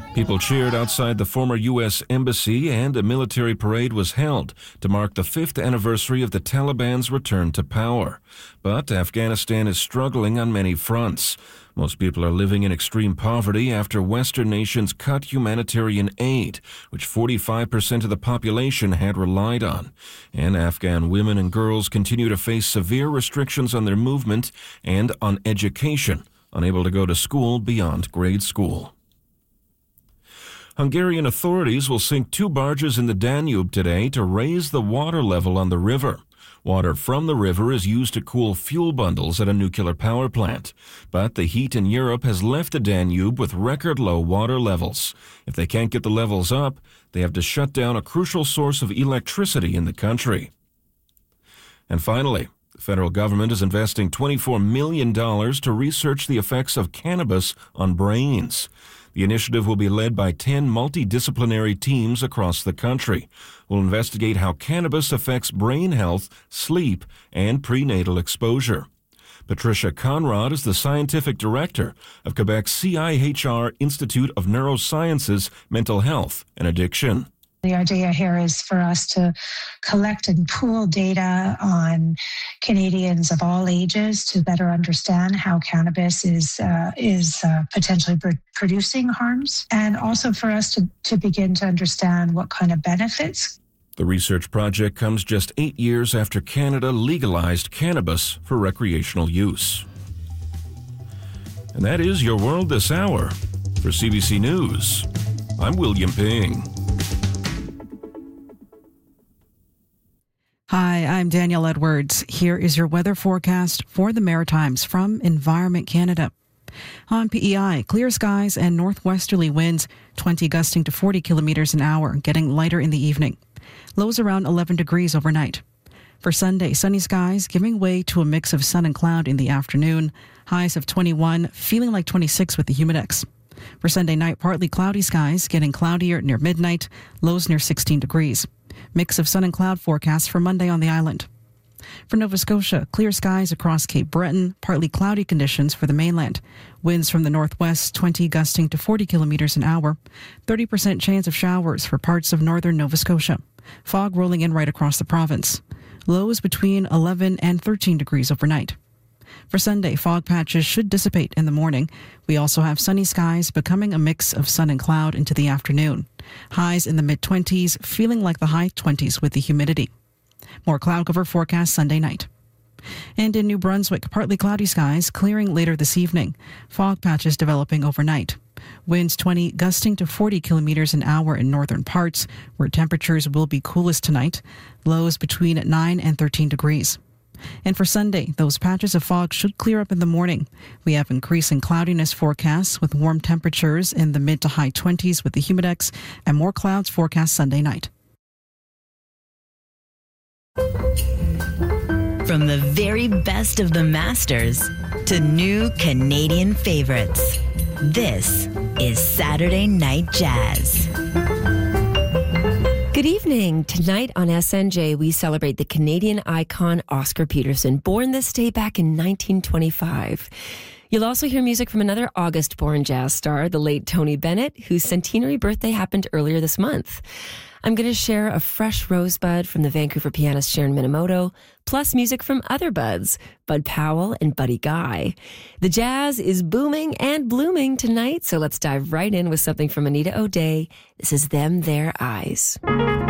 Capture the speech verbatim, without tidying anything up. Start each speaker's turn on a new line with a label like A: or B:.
A: People cheered outside the former U S embassy, and a military parade was held to mark the fifth anniversary of the Taliban's return to power. But Afghanistan is struggling on many fronts. Most people are living in extreme poverty after Western nations cut humanitarian aid, which forty-five percent of the population had relied on. And Afghan women and girls continue to face severe restrictions on their movement and on education, unable to go to school beyond grade school. Hungarian authorities will sink two barges in the Danube today to raise the water level on the river. Water from the river is used to cool fuel bundles at a nuclear power plant. But the heat in Europe has left the Danube with record low water levels. If they can't get the levels up, they have to shut down a crucial source of electricity in the country. And finally, the federal government is investing twenty-four million dollars to research the effects of cannabis on brains. The initiative will be led by ten multidisciplinary teams across the country. Will investigate how cannabis affects brain health, sleep, and prenatal exposure. Patricia Conrad is the scientific director of Quebec's C I H R Institute of Neurosciences, Mental Health, and Addiction.
B: The idea here is for us to collect and pool data on Canadians of all ages to better understand how cannabis is uh, is uh, potentially pr- producing harms, and also for us to, to begin to understand what kind of benefits.
A: The research project comes just eight years after Canada legalized cannabis for recreational use. And that is your world this hour. For C B C News, I'm William Ping.
C: Hi, I'm Danielle Edwards. Here is your weather forecast for the Maritimes from Environment Canada. On P E I, clear skies and northwesterly winds, twenty gusting to forty kilometers an hour, getting lighter in the evening. Lows around eleven degrees overnight. For Sunday, sunny skies giving way to a mix of sun and cloud in the afternoon. Highs of twenty-one, feeling like twenty-six with the humidex. For Sunday night, partly cloudy skies, getting cloudier near midnight. Lows near sixteen degrees. Mix of sun and cloud forecast for Monday on the island. For Nova Scotia, clear skies across Cape Breton, partly cloudy conditions for the mainland. Winds from the northwest, twenty gusting to forty kilometers an hour. thirty percent chance of showers for parts of northern Nova Scotia. Fog rolling in right across the province. Lows between eleven and thirteen degrees overnight. For Sunday, fog patches should dissipate in the morning. We also have sunny skies becoming a mix of sun and cloud into the afternoon. Highs in the mid-twenties, feeling like the high twenties with the humidity. More cloud cover forecast Sunday night. And in New Brunswick, partly cloudy skies, clearing later this evening. Fog patches developing overnight. Winds twenty, gusting to forty kilometers an hour in northern parts, where temperatures will be coolest tonight. Lows between nine and thirteen degrees. And for Sunday, those patches of fog should clear up in the morning. We have increasing cloudiness forecasts with warm temperatures in the mid to high twenties with the humidex, and more clouds forecast Sunday night.
D: From the very best of the masters to new Canadian favorites, this is Saturday Night Jazz.
E: Good evening. Tonight on S N J, we celebrate the Canadian icon Oscar Peterson, born this day back in nineteen twenty-five. You'll also hear music from another August-born jazz star, the late Tony Bennett, whose centenary birthday happened earlier this month. I'm going to share a fresh rosebud from the Vancouver pianist Sharon Minamoto, plus music from other buds, Bud Powell and Buddy Guy. The jazz is booming and blooming tonight, so let's dive right in with something from Anita O'Day. This is Them, Their Eyes.